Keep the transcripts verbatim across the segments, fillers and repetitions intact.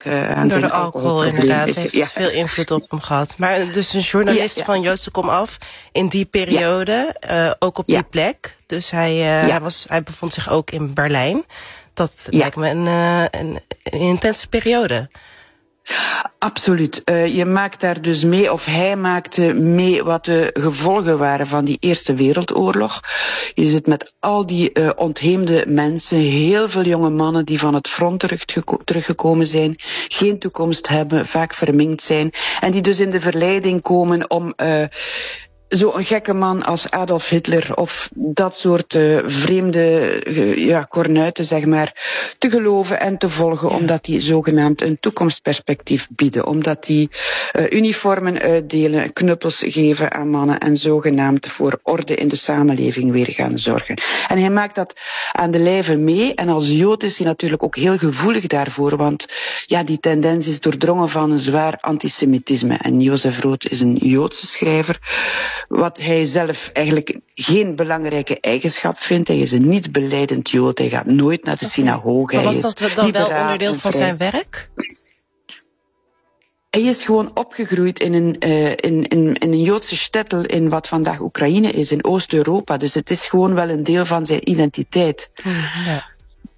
uh, aan Door zijn de alcohol inderdaad, heeft ja. veel invloed op hem gehad. Maar dus een journalist ja, ja. van Joodse komaf in die periode, ja. uh, ook op ja. die plek. Dus hij, uh, ja. hij, was, hij bevond zich ook in Berlijn. Dat ja. lijkt me een, uh, een, een intense periode. Absoluut. Uh, je maakt daar dus mee, of hij maakte mee wat de gevolgen waren van die Eerste Wereldoorlog. Je zit met al die uh, ontheemde mensen, heel veel jonge mannen die van het front teruggeko- teruggekomen zijn, geen toekomst hebben, vaak verminkt zijn, en die dus in de verleiding komen om uh, zo'n gekke man als Adolf Hitler of dat soort uh, vreemde uh, ja, kornuiten, zeg maar, te geloven en te volgen, ja. omdat die zogenaamd een toekomstperspectief bieden, omdat die uh, uniformen uitdelen, knuppels geven aan mannen en zogenaamd voor orde in de samenleving weer gaan zorgen. En hij maakt dat aan de lijve mee, en als Jood is hij natuurlijk ook heel gevoelig daarvoor, want ja, die tendens is doordrongen van een zwaar antisemitisme. En Jozef Roth is een Joodse schrijver, wat hij zelf eigenlijk geen belangrijke eigenschap vindt. Hij is een niet belijdend Jood. Hij gaat nooit naar de okay. synagoge. Maar was dat dan wel onderdeel van zijn werk? Hij is gewoon opgegroeid in een, uh, in, in, in een Joodse shtetl in wat vandaag Oekraïne is, in Oost-Europa. Dus het is gewoon wel een deel van zijn identiteit. Hmm, ja.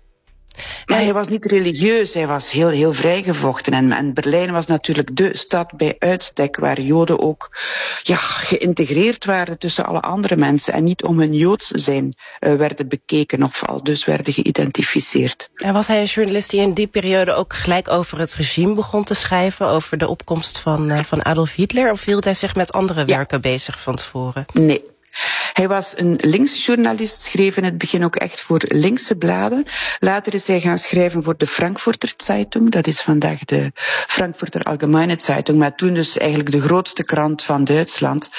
Maar hij was niet religieus, hij was heel, heel vrijgevochten. En, en Berlijn was natuurlijk de stad bij uitstek waar Joden ook ja, geïntegreerd waren tussen alle andere mensen. En niet om hun Joods zijn uh, werden bekeken of al dus werden geïdentificeerd. En was hij een journalist die in die periode ook gelijk over het regime begon te schrijven? Over de opkomst van, uh, van Adolf Hitler? Of hield hij zich met andere werken ja. bezig van tevoren? Nee. Hij was een linksjournalist, schreef in het begin ook echt voor linkse bladen. Later is hij gaan schrijven voor de Frankfurter Zeitung. Dat is vandaag de Frankfurter Allgemeine Zeitung, maar toen dus eigenlijk de grootste krant van Duitsland.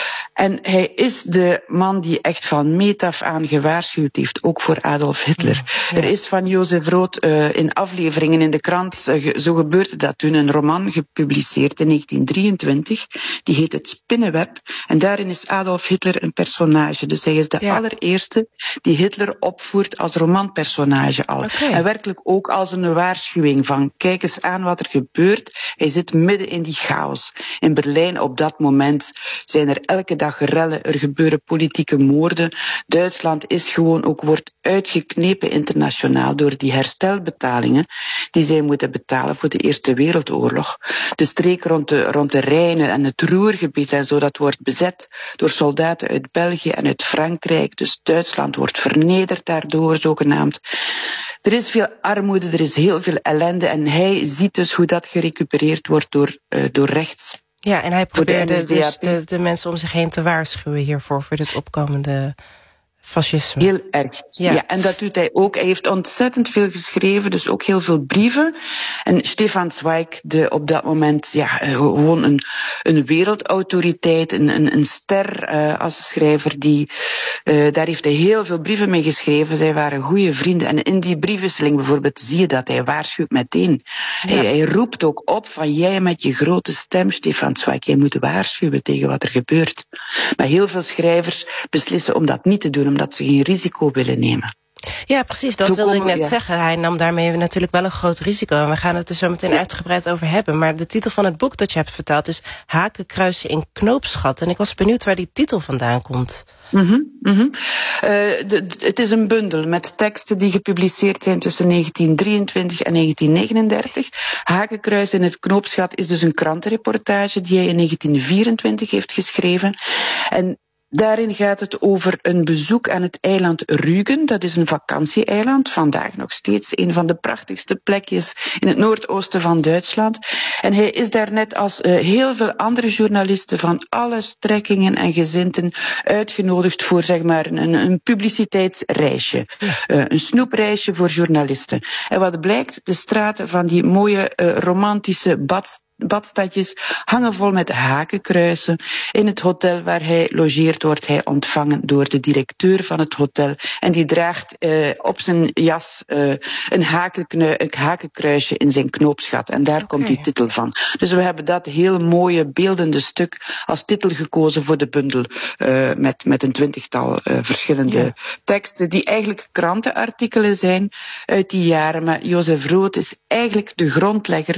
En hij is de man die echt van meet af aan gewaarschuwd heeft, ook voor Adolf Hitler. Ja, ja. Er is van Jozef Roth uh, in afleveringen in de krant, uh, zo gebeurde dat toen, een roman gepubliceerd in negentien drieëntwintig. Die heet Het Spinnenweb. En daarin is Adolf Hitler een personage. Dus hij is de ja. allereerste die Hitler opvoert als romanpersonage al. Okay. En werkelijk ook als een waarschuwing van kijk eens aan wat er gebeurt. Hij zit midden in die chaos. In Berlijn op dat moment zijn er elke dag rellen, er gebeuren politieke moorden. Duitsland is gewoon ook, wordt uitgeknepen internationaal door die herstelbetalingen die zij moeten betalen voor de Eerste Wereldoorlog. De streek rond de, rond de Rijnen en het Ruhrgebied en zo, dat wordt bezet door soldaten uit België en uit Frankrijk. Dus Duitsland wordt vernederd daardoor, zogenaamd. Er is veel armoede, er is heel veel ellende en hij ziet dus hoe dat gerecupereerd wordt door, uh, door rechts. Ja, en hij probeerde dus de, de mensen om zich heen te waarschuwen hiervoor, voor dit opkomende fascisme. Heel erg. Ja. ja, en dat doet hij ook. Hij heeft ontzettend veel geschreven, dus ook heel veel brieven. En Stefan Zweig, de op dat moment ja, gewoon een, een wereldautoriteit, een, een, een ster uh, als schrijver, die, uh, daar heeft hij heel veel brieven mee geschreven. Zij waren goede vrienden. En in die briefwisseling bijvoorbeeld zie je dat hij waarschuwt meteen. Ja. Hij, hij roept ook op van jij met je grote stem, Stefan Zweig, jij moet waarschuwen tegen wat er gebeurt. Maar heel veel schrijvers beslissen om dat niet te doen, omdat ze geen risico willen nemen. Ja, precies, dat zo wilde ik net ja. zeggen. Hij nam daarmee natuurlijk wel een groot risico. En we gaan het er zo meteen ja. uitgebreid over hebben. Maar de titel van het boek dat je hebt vertaald is Hakenkruisen in Knoopsgat. En ik was benieuwd waar die titel vandaan komt. Mm-hmm, mm-hmm. Uh, de, de, het is een bundel met teksten die gepubliceerd zijn tussen negentien drieëntwintig en negentien negenendertig. Hakenkruis in het Knoopsgat is dus een krantenreportage die hij in negentien vierentwintig heeft geschreven. En daarin gaat het over een bezoek aan het eiland Rügen. Dat is een vakantieeiland, vandaag nog steeds een van de prachtigste plekjes in het noordoosten van Duitsland. En hij is daar net als uh, heel veel andere journalisten van alle strekkingen en gezinten uitgenodigd voor zeg maar een, een publiciteitsreisje. Uh, een snoepreisje voor journalisten. En wat blijkt, de straten van die mooie uh, romantische bad badstadjes hangen vol met hakenkruisen. In het hotel waar hij logeert wordt hij ontvangen door de directeur van het hotel. En die draagt uh, op zijn jas uh, een, hakenknu- een hakenkruisje in zijn knoopsgat. En daar okay. komt die titel van. Dus we hebben dat heel mooie, beeldende stuk als titel gekozen voor de bundel. Uh, met, met een twintigtal uh, verschillende ja. teksten die eigenlijk krantenartikelen zijn uit die jaren. Maar Jozef Roth is eigenlijk de grondlegger